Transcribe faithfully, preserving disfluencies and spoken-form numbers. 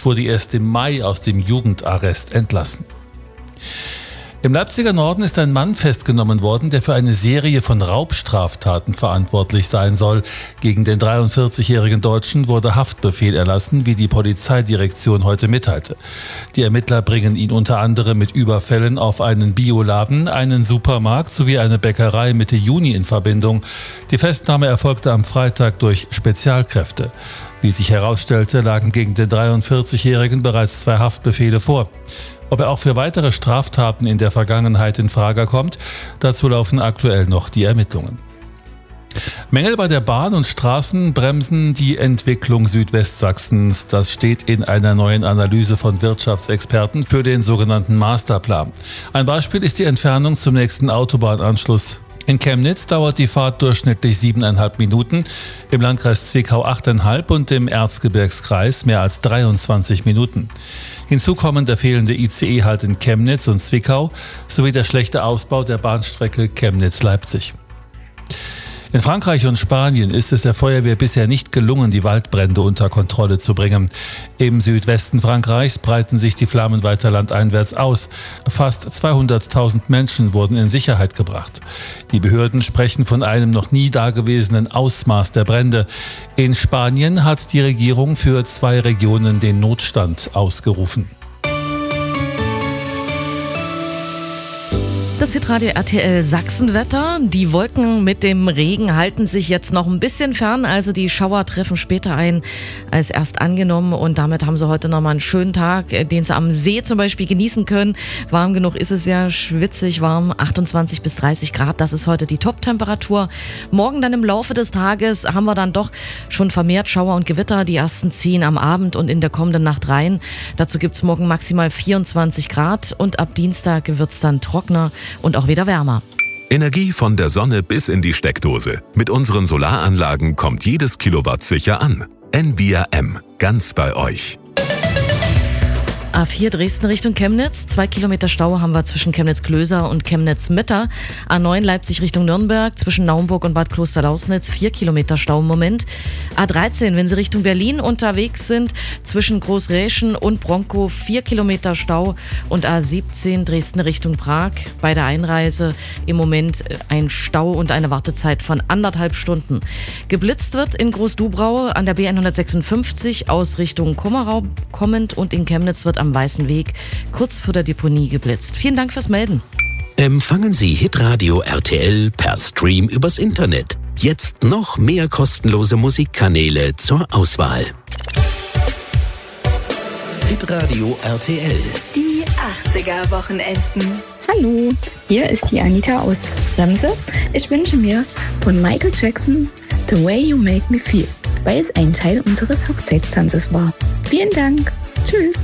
wurde erst im Mai aus dem Jugendarrest entlassen. Im Leipziger Norden ist ein Mann festgenommen worden, der für eine Serie von Raubstraftaten verantwortlich sein soll. Gegen den dreiundvierzigjährigen Deutschen wurde Haftbefehl erlassen, wie die Polizeidirektion heute mitteilte. Die Ermittler bringen ihn unter anderem mit Überfällen auf einen Bioladen, einen Supermarkt sowie eine Bäckerei Mitte Juni in Verbindung. Die Festnahme erfolgte am Freitag durch Spezialkräfte. Wie sich herausstellte, lagen gegen den dreiundvierzigjährigen bereits zwei Haftbefehle vor. Ob er auch für weitere Straftaten in der Vergangenheit in Frage kommt, dazu laufen aktuell noch die Ermittlungen. Mängel bei der Bahn und Straßen bremsen die Entwicklung Südwestsachsens. Das steht in einer neuen Analyse von Wirtschaftsexperten für den sogenannten Masterplan. Ein Beispiel ist die Entfernung zum nächsten Autobahnanschluss. In Chemnitz dauert die Fahrt durchschnittlich siebeneinhalb Minuten, im Landkreis Zwickau achteinhalb und im Erzgebirgskreis mehr als dreiundzwanzig Minuten. Hinzu kommen der fehlende I C E-Halt in Chemnitz und Zwickau sowie der schlechte Ausbau der Bahnstrecke Chemnitz-Leipzig. In Frankreich und Spanien ist es der Feuerwehr bisher nicht gelungen, die Waldbrände unter Kontrolle zu bringen. Im Südwesten Frankreichs breiten sich die Flammen weiter landeinwärts aus. Fast zweihunderttausend Menschen wurden in Sicherheit gebracht. Die Behörden sprechen von einem noch nie dagewesenen Ausmaß der Brände. In Spanien hat die Regierung für zwei Regionen den Notstand ausgerufen. Das Hitradio R T L Sachsenwetter. Die Wolken mit dem Regen halten sich jetzt noch ein bisschen fern, also die Schauer treffen später ein als erst angenommen und damit haben sie heute nochmal einen schönen Tag, den sie am See zum Beispiel genießen können. Warm genug ist es ja, schwitzig warm, achtundzwanzig bis dreißig Grad, das ist heute die Top-Temperatur. Morgen dann im Laufe des Tages haben wir dann doch schon vermehrt Schauer und Gewitter. Die ersten ziehen am Abend und in der kommenden Nacht rein. Dazu gibt's morgen maximal vierundzwanzig Grad und ab Dienstag wird's dann trockener und auch wieder wärmer. Energie von der Sonne bis in die Steckdose. Mit unseren Solaranlagen kommt jedes Kilowatt sicher an. N V R M, ganz bei euch. A vier Dresden Richtung Chemnitz. Zwei Kilometer Stau haben wir zwischen Chemnitz-Klöser und Chemnitz-Mitte. A neun Leipzig Richtung Nürnberg zwischen Naumburg und Bad Klosterlausnitz. Vier Kilometer Stau im Moment. A dreizehn, wenn Sie Richtung Berlin unterwegs sind, zwischen Großräschen und Bronkow. Vier Kilometer Stau. Und A siebzehn Dresden Richtung Prag. Bei der Einreise im Moment ein Stau und eine Wartezeit von anderthalb Stunden. Geblitzt wird in Großdubrau an der B hundertsechsundfünfzig aus Richtung Kummerau kommend und in Chemnitz wird am Weißen Weg kurz vor der Deponie geblitzt. Vielen Dank fürs Melden. Empfangen Sie Hitradio R T L per Stream übers Internet. Jetzt noch mehr kostenlose Musikkanäle zur Auswahl. Hitradio R T L. Die achtziger-Wochenenden. Hallo, hier ist die Anita aus Ramse. Ich wünsche mir von Michael Jackson The Way You Make Me Feel, weil es ein Teil unseres Hochzeitstanzes war. Vielen Dank. Tschüss.